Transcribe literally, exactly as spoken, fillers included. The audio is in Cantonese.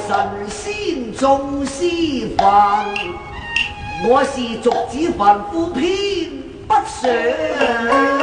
神仙中师范，我是逐子凡夫偏不想。